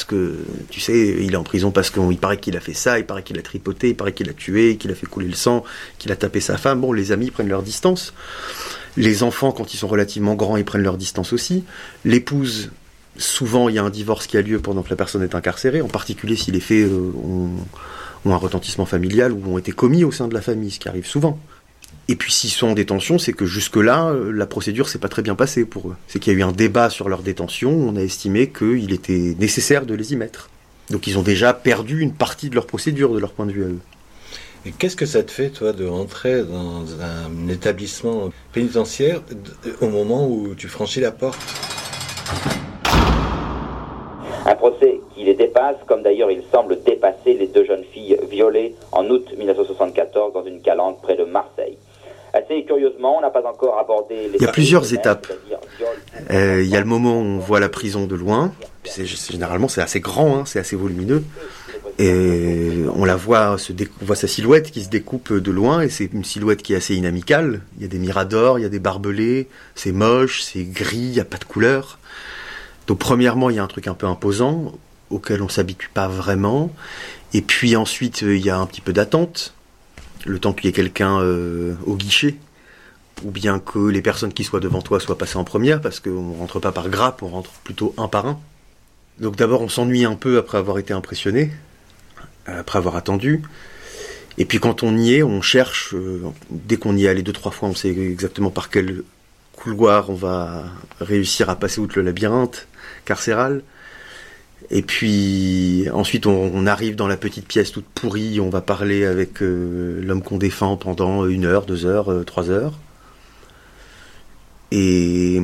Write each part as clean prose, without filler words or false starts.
que, tu sais, il est en prison parce qu'il paraît qu'il a fait ça, il paraît qu'il a tripoté, il paraît qu'il a tué, qu'il a fait couler le sang, qu'il a tapé sa femme. Bon, les amis prennent leur distance. Les enfants, quand ils sont relativement grands, ils prennent leur distance aussi. L'épouse, souvent, il y a un divorce qui a lieu pendant que la personne est incarcérée, en particulier si les faits ont un retentissement familial ou ont été commis au sein de la famille, ce qui arrive souvent. Et puis s'ils sont en détention, c'est que jusque-là, la procédure s'est pas très bien passée pour eux. C'est qu'il y a eu un débat sur leur détention, on a estimé qu'il était nécessaire de les y mettre. Donc ils ont déjà perdu une partie de leur procédure, de leur point de vue à eux. Et qu'est-ce que ça te fait, toi, de rentrer dans un établissement pénitentiaire au moment où tu franchis la porte ? Un procès qui les dépasse, comme d'ailleurs il semble dépasser les 2 jeunes filles violées en août 1974 dans une calandre près de Marseille. Assez curieusement, on n'a pas encore abordé... Il y a plusieurs étapes. Il y a le moment où on voit la prison de loin. Généralement, c'est assez grand, c'est assez volumineux. Et on la voit, on voit sa silhouette qui se découpe de loin, et c'est une silhouette qui est assez inamicale. Il y a des miradors, il y a des barbelés, c'est moche, c'est gris, il n'y a pas de couleur. Donc premièrement, il y a un truc un peu imposant, auquel on ne s'habitue pas vraiment. Et puis ensuite, il y a un petit peu d'attente, le temps qu'il y ait quelqu'un au guichet, ou bien que les personnes qui soient devant toi soient passées en première, parce qu'on ne rentre pas par grappe, on rentre plutôt un par un. Donc d'abord, on s'ennuie un peu après avoir été impressionné, après avoir attendu. Et puis quand on y est, on cherche, dès qu'on y est allé 2-3 fois, on sait exactement par quel couloir on va réussir à passer outre le labyrinthe carcéral. Et puis ensuite on arrive dans la petite pièce toute pourrie, on va parler avec l'homme qu'on défend pendant 1 heure, 2 heures, 3 heures. Et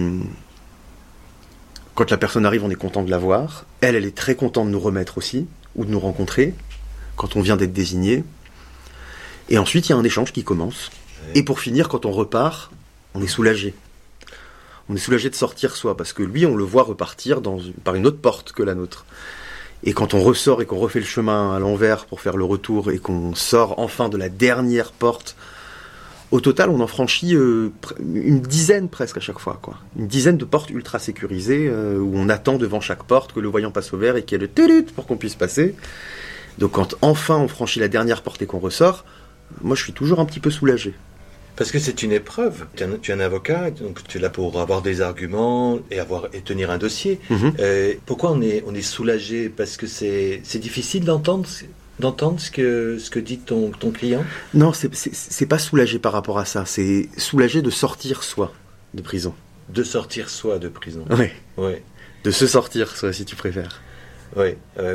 quand la personne arrive, on est content de la voir. Elle est très contente de nous remettre aussi, ou de nous rencontrer, quand on vient d'être désigné. Et ensuite il y a un échange qui commence. Et pour finir, quand on repart, on est soulagé. On est soulagé de sortir soi, parce que lui, on le voit repartir par une autre porte que la nôtre. Et quand on ressort et qu'on refait le chemin à l'envers pour faire le retour, et qu'on sort enfin de la dernière porte, au total, on en franchit une dizaine presque à chaque fois, quoi. Une dizaine de portes ultra sécurisées, où on attend devant chaque porte que le voyant passe au vert et qu'il y ait le tulut pour qu'on puisse passer. Donc quand enfin on franchit la dernière porte et qu'on ressort, moi je suis toujours un petit peu soulagé. Parce que c'est une épreuve. Tu es un avocat, donc tu es là pour avoir des arguments et tenir un dossier. Pourquoi on est soulagé ? Parce que c'est difficile d'entendre ce que dit ton client ? Non, c'est pas soulagé par rapport à ça. C'est soulagé de sortir soi de prison. De sortir soi de prison. Oui. Ouais. De se sortir soi, si tu préfères. Oui.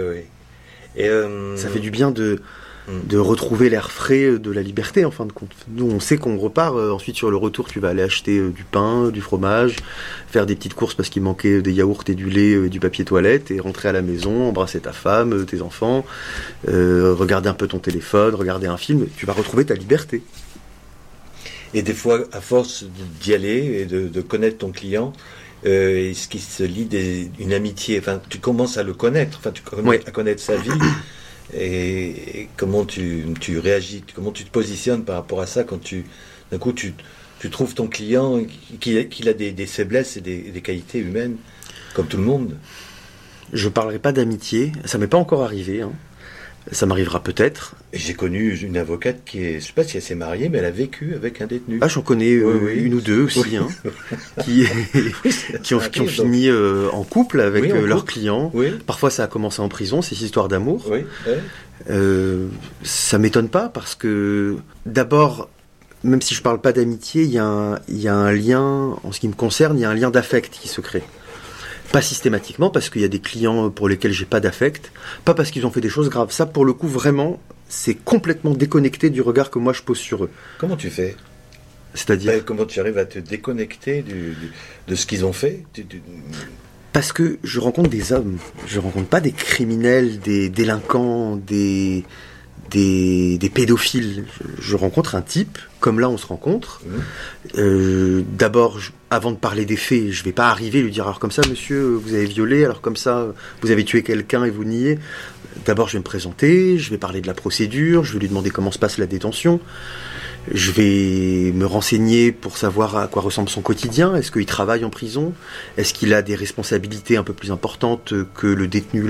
Et ça fait du bien de retrouver l'air frais de la liberté, en fin de compte. Nous, on sait qu'on repart. Ensuite, sur le retour, tu vas aller acheter du pain, du fromage, faire des petites courses parce qu'il manquait des yaourts et du lait, du papier toilette, et rentrer à la maison, embrasser ta femme, tes enfants, regarder un peu ton téléphone, regarder un film. Tu vas retrouver ta liberté. Et des fois, à force d'y aller et de connaître ton client, ce qui se lie une amitié, enfin, tu commences à le connaître, enfin, à connaître sa vie. Et comment tu réagis, comment tu te positionnes par rapport à ça quand d'un coup tu trouves ton client qu'il a des faiblesses et des qualités humaines comme tout le monde. Je parlerai pas d'amitié, ça m'est pas encore arrivé, ça m'arrivera peut-être. Et j'ai connu une avocate je sais pas si elle s'est mariée, mais elle a vécu avec un détenu. Ah, j'en connais une ou deux aussi, qui ont fini en couple avec leurs clients. Oui. Parfois, ça a commencé en prison, ces histoires d'amour. Oui. Ça m'étonne pas parce que, d'abord, même si je parle pas d'amitié, il y a un lien, en ce qui me concerne, il y a un lien d'affect qui se crée. Pas systématiquement, parce qu'il y a des clients pour lesquels j'ai pas d'affect, pas parce qu'ils ont fait des choses graves. Ça, pour le coup, vraiment, c'est complètement déconnecté du regard que moi je pose sur eux. Comment tu fais ? C'est-à-dire comment tu arrives à te déconnecter de ce qu'ils ont fait ? Parce que je rencontre des hommes, je rencontre pas des criminels, des délinquants, des pédophiles. Je rencontre un type, comme là on se rencontre. D'abord, avant de parler des faits, je vais pas arriver et lui dire alors comme ça monsieur, vous avez violé, alors comme ça, vous avez tué quelqu'un et vous niez. D'abord je vais me présenter, je vais parler de la procédure, je vais lui demander comment se passe la détention. Je vais me renseigner pour savoir à quoi ressemble son quotidien. Est-ce qu'il travaille en prison ? Est-ce qu'il a des responsabilités un peu plus importantes que le détenu